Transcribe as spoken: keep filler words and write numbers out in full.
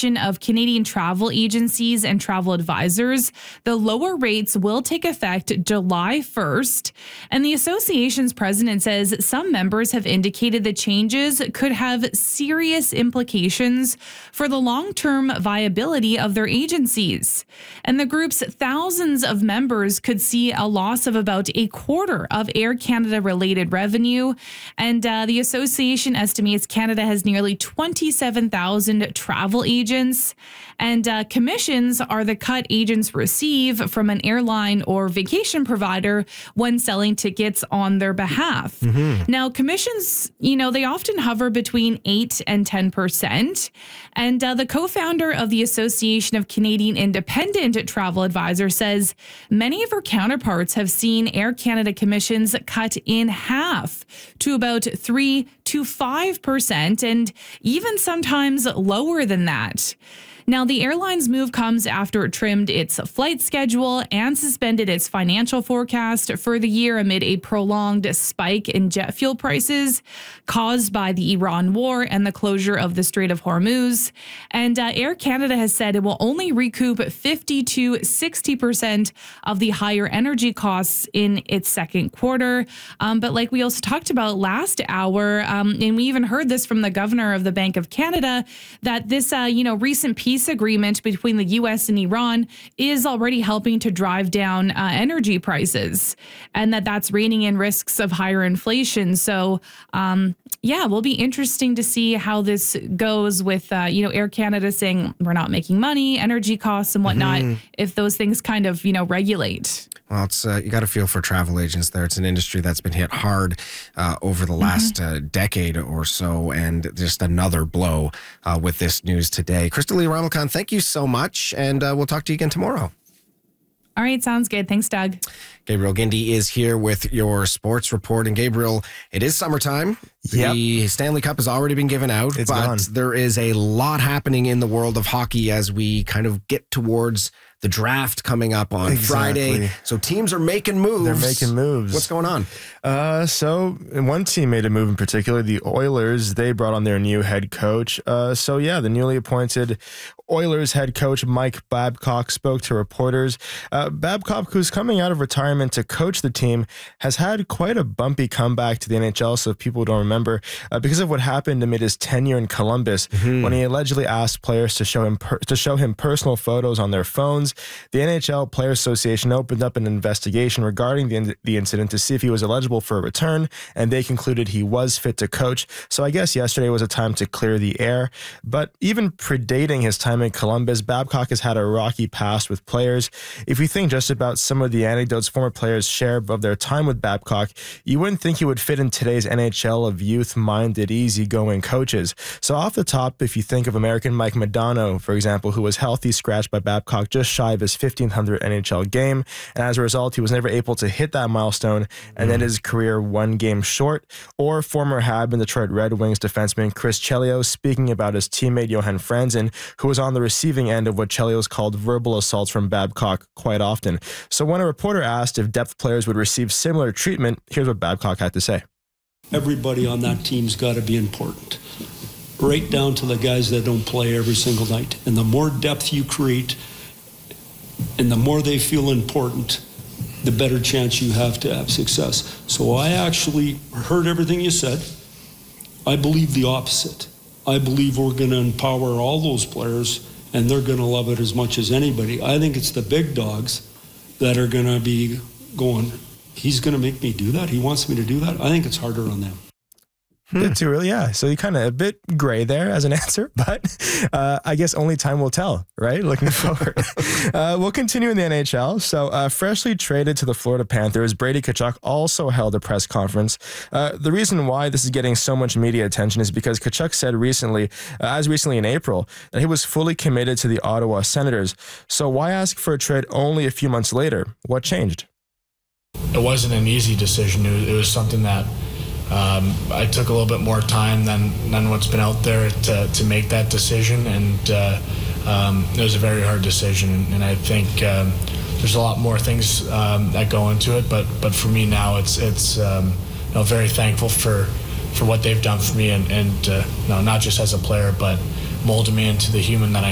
Association of Canadian Travel Agencies and Travel Advisors, the lower rates will take effect July first. And the association's president says some members have indicated the changes could have serious implications for the long-term viability of their agencies. And the group's thousands of members could see a loss of about a quarter of Air Canada-related revenue. And uh, the association estimates Canada has nearly twenty-seven thousand travel agents. And uh, commissions are the cut agents receive from an airline or vacation provider when selling tickets on their behalf. Mm-hmm. Now, commissions, you know, they often hover between eight and ten percent. And uh, the co-founder of the Association of Canadian Independent Travel Advisors says many of her counterparts have seen Air Canada commissions cut in half to about three to five percent, and even sometimes lower than that. Now, the airline's move comes after it trimmed its flight schedule and suspended its financial forecast for the year amid a prolonged spike in jet fuel prices caused by the Iran war and the closure of the Strait of Hormuz. And uh, Air Canada has said it will only recoup fifty to sixty percent of the higher energy costs in its second quarter. Um, but like we also talked about last hour, um, and we even heard this from the governor of the Bank of Canada, that this, uh, you know, recent peace agreement between the U S and Iran is already helping to drive down uh, energy prices, and that that's reining in risks of higher inflation. So, um, yeah, will be interesting to see how this goes with, uh, you know, Air Canada saying we're not making money, energy costs and whatnot, mm-hmm. if those things kind of, you know, regulate. Well, it's uh, you got to feel for travel agents there. It's an industry that's been hit hard uh, over the last mm-hmm. uh, decade or so, and just another blow uh, with this news today. Crystalie Ramilcan, thank you so much, and uh, we'll talk to you again tomorrow. All right, sounds good. Thanks, Doug. Gabriel Gindy is here with your sports report. And Gabriel, it is summertime. Yep. The Stanley Cup has already been given out, it's but gone. There is a lot happening in the world of hockey as we kind of get towards the draft coming up on exactly. Friday. So teams are making moves. They're making moves. What's going on? Uh, so one team made a move in particular, the Oilers. They brought on their new head coach. Uh, so yeah, the newly appointed Oilers head coach Mike Babcock spoke to reporters. Uh, Babcock, who's coming out of retirement to coach the team, has had quite a bumpy comeback to the N H L. So if people don't remember, uh, because of what happened amid his tenure in Columbus, mm-hmm. when he allegedly asked players to show him per- to show him personal photos on their phones, the N H L Players Association opened up an investigation regarding the in- the incident to see if he was eligible for a return, and they concluded he was fit to coach. So I guess yesterday was a time to clear the air. But even predating his time in Columbus, Babcock has had a rocky past with players. If you think just about some of the anecdotes former players share of their time with Babcock, you wouldn't think he would fit in today's N H L of youth-minded, easygoing coaches. So off the top, if you think of American Mike Modano, for example, who was healthy scratched by Babcock just shy of his fifteen hundredth N H L game, and as a result, he was never able to hit that milestone, and then his career one game short. Or former Hab and Detroit Red Wings defenseman Chris Chelios speaking about his teammate Johan Franzen, who was on the receiving end of what Chelios called verbal assaults from Babcock quite often. So when a reporter asked if depth players would receive similar treatment, here's what Babcock had to say. Everybody on that team's got to be important, right down to the guys that don't play every single night. And the more depth you create and the more they feel important, the better chance you have to have success. So I actually heard everything you said. I believe the opposite. I believe we're going to empower all those players, and they're going to love it as much as anybody. I think it's the big dogs that are going to be going, he's going to make me do that? He wants me to do that? I think it's harder on them. Hmm. Bit too early, yeah. So you kind of a bit gray there as an answer, but uh, I guess only time will tell, right? Looking forward. uh, we'll continue in the N H L. So uh, freshly traded to the Florida Panthers, Brady Tkachuk also held a press conference. Uh, the reason why this is getting so much media attention is because Tkachuk said recently, uh, as recently in April, that he was fully committed to the Ottawa Senators. So why ask for a trade only a few months later? What changed? It wasn't an easy decision. It was, it was something that Um, I took a little bit more time than, than what's been out there to, to make that decision, and uh, um, it was a very hard decision, and I think um, there's a lot more things um, that go into it, but but for me now it's it's um, you know, very thankful for for what they've done for me, and, and uh, you know, not just as a player, but molded me into the human that I